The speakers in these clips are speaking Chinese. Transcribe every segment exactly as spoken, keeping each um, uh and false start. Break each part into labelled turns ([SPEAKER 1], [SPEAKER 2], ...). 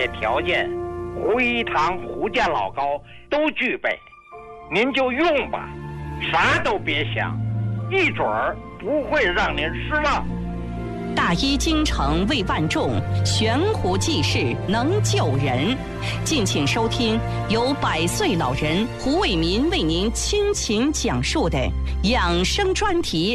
[SPEAKER 1] 些条件，胡一堂、胡家老高都具备，您就用吧，啥都别想，一准儿不会让您失望。
[SPEAKER 2] 大医精诚为万众，悬壶济世能救人。敬请收听由百岁老人胡伟民为您倾情讲述的养生专题。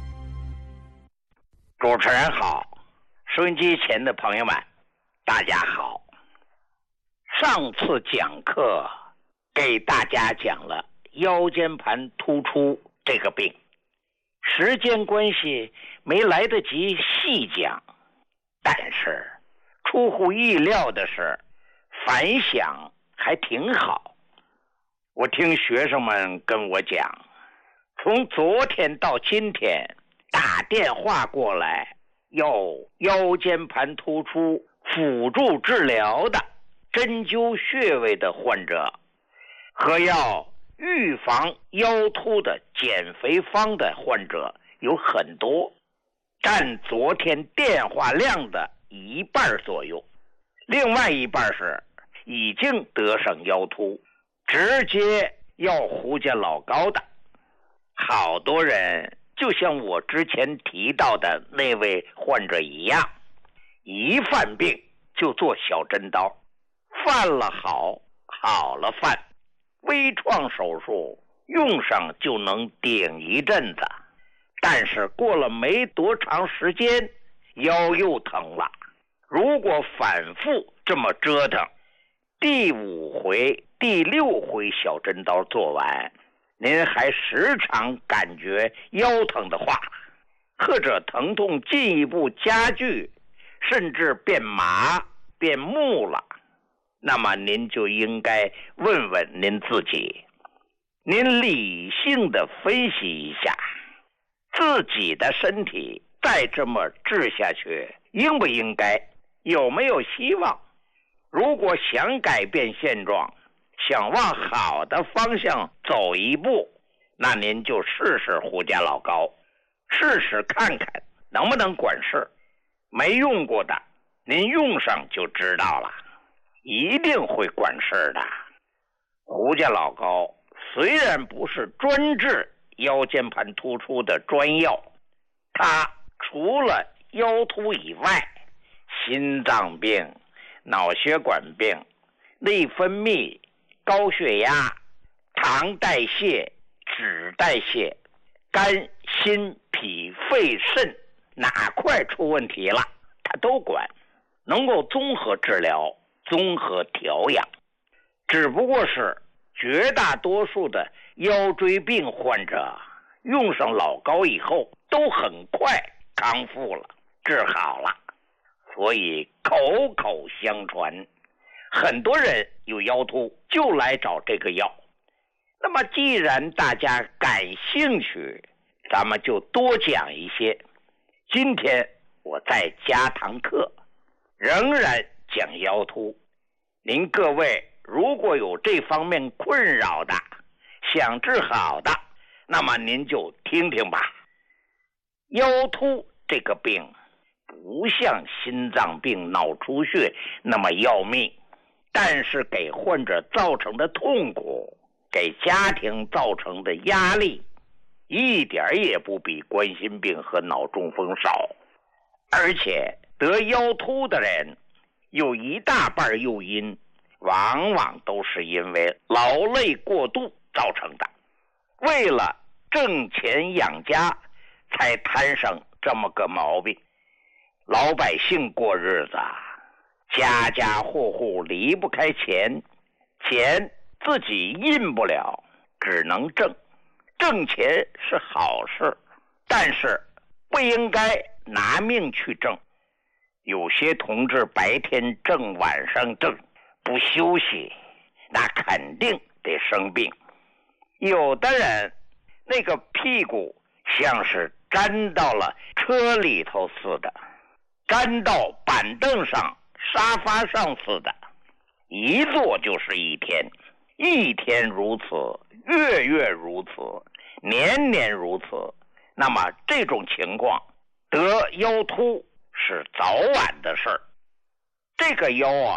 [SPEAKER 1] 主持人好，收音机前的朋友们大家好。上次讲课给大家讲了腰间盘突出这个病，时间关系没来得及细讲，但是出乎意料的是反响还挺好。我听学生们跟我讲，从昨天到今天打电话过来要腰间盘突出辅助治疗的针灸穴位的患者，和要预防腰突的减肥方的患者有很多，占昨天电话量的一半左右。另外一半是已经得上腰突，直接要胡家老高的。好多人就像我之前提到的那位患者一样，一犯病就做小针刀，犯了好，好了犯，微创手术用上就能顶一阵子，但是过了没多长时间腰又疼了。如果反复这么折腾，第五回第六回小针刀做完，您还时常感觉腰疼的话，或者疼痛进一步加剧，甚至变麻变木了，那么您就应该问问您自己，您理性的分析一下，自己的身体再这么治下去应不应该，有没有希望？如果想改变现状，想往好的方向走一步，那您就试试胡家老高，试试看看能不能管事。没用过的您用上就知道了，一定会管事的。胡家老高虽然不是专治腰间盘突出的专药，它除了腰突以外，心脏病、脑血管病、内分泌、高血压、糖代谢、脂代谢、肝、心、脾、肺、肾哪块出问题了，它都管，能够综合治疗、综合调养。只不过是绝大多数的腰椎病患者用上老高以后都很快康复了，治好了，所以口口相传，很多人有腰突就来找这个药。那么既然大家感兴趣，咱们就多讲一些。今天我再加堂课，仍然讲腰突。您各位如果有这方面困扰的，想治好的，那么您就听听吧。腰突这个病不像心脏病、脑出血那么要命，但是给患者造成的痛苦，给家庭造成的压力，一点也不比冠心病和脑中风少。而且得腰突的人有一大半诱因，往往都是因为劳累过度造成的，为了挣钱养家才摊上这么个毛病。老百姓过日子，家家户户离不开钱，钱自己印不了，只能挣。挣钱是好事，但是不应该拿命去挣。有些同志白天挣，晚上挣，不休息，那肯定得生病。有的人那个屁股像是粘到了车里头似的，粘到板凳上、沙发上似的，一坐就是一天，一天如此，月月如此，年年如此。那么这种情况得腰突是早晚的事儿。这个腰啊